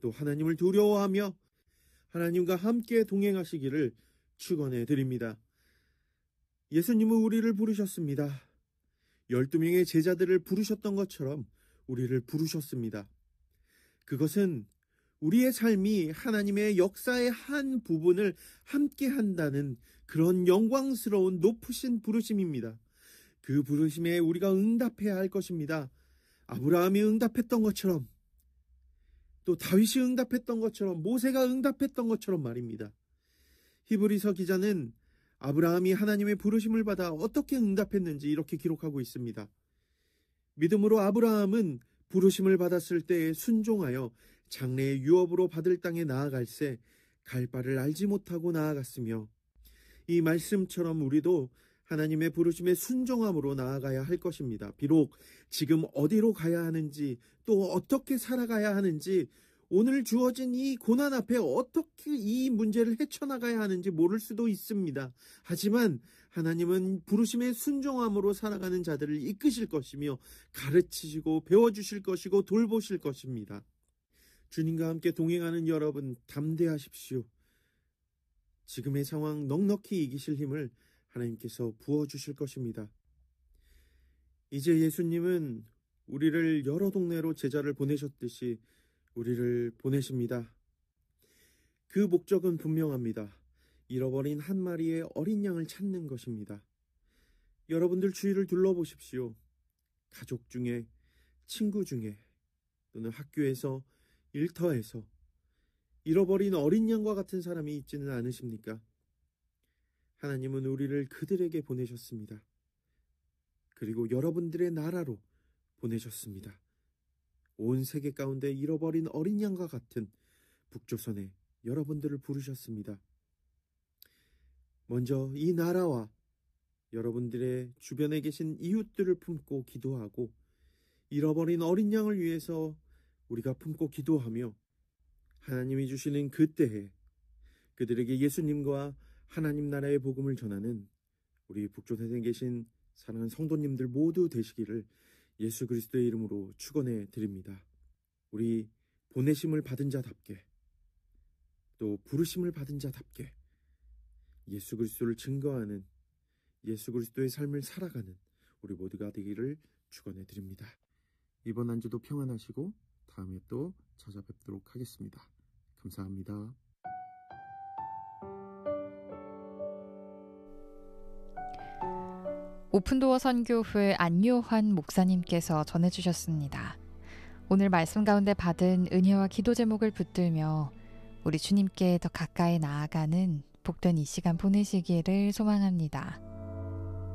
또 하나님을 두려워하며 하나님과 함께 동행하시기를 축원해 드립니다. 예수님은 우리를 부르셨습니다. 12명의 제자들을 부르셨던 것처럼 우리를 부르셨습니다. 그것은 우리의 삶이 하나님의 역사의 한 부분을 함께 한다는 그런 영광스러운 높으신 부르심입니다. 그 부르심에 우리가 응답해야 할 것입니다. 아브라함이 응답했던 것처럼, 또 다윗이 응답했던 것처럼, 모세가 응답했던 것처럼 말입니다. 히브리서 기자는 아브라함이 하나님의 부르심을 받아 어떻게 응답했는지 이렇게 기록하고 있습니다. 믿음으로 아브라함은 부르심을 받았을 때에 순종하여 장래의 유업으로 받을 땅에 나아갈새 갈 바를 알지 못하고 나아갔으며, 이 말씀처럼 우리도 하나님의 부르심에 순종함으로 나아가야 할 것입니다. 비록 지금 어디로 가야 하는지, 또 어떻게 살아가야 하는지, 오늘 주어진 이 고난 앞에 어떻게 이 문제를 헤쳐나가야 하는지 모를 수도 있습니다. 하지만 하나님은 부르심에 순종함으로 살아가는 자들을 이끄실 것이며 가르치시고 배워주실 것이고 돌보실 것입니다. 주님과 함께 동행하는 여러분, 담대하십시오. 지금의 상황 넉넉히 이기실 힘을 하나님께서 부어주실 것입니다. 이제 예수님은 우리를 여러 동네로 제자를 보내셨듯이 우리를 보내십니다. 그 목적은 분명합니다. 잃어버린 한 마리의 어린 양을 찾는 것입니다. 여러분들 주위를 둘러보십시오. 가족 중에, 친구 중에, 또는 학교에서, 일터에서 잃어버린 어린 양과 같은 사람이 있지는 않으십니까? 하나님은 우리를 그들에게 보내셨습니다. 그리고 여러분들의 나라로 보내셨습니다. 온 세계 가운데 잃어버린 어린 양과 같은 북조선에 여러분들을 부르셨습니다. 먼저 이 나라와 여러분들의 주변에 계신 이웃들을 품고 기도하고, 잃어버린 어린 양을 위해서 우리가 품고 기도하며, 하나님이 주시는 그때에 그들에게 예수님과 하나님 나라의 복음을 전하는 우리 북조선에 계신 사랑하는 성도님들 모두 되시기를 예수 그리스도의 이름으로 축원해 드립니다. 우리 보내심을 받은 자답게, 또 부르심을 받은 자답게 예수 그리스도를 증거하는, 예수 그리스도의 삶을 살아가는 우리 모두가 되기를 축원해 드립니다. 이번 한 주도 평안하시고 다음에 또 찾아뵙도록 하겠습니다. 감사합니다. 오픈도어 선교회 안요환 목사님께서 전해주셨습니다. 오늘 말씀 가운데 받은 은혜와 기도 제목을 붙들며 우리 주님께 더 가까이 나아가는 복된 이 시간 보내시기를 소망합니다.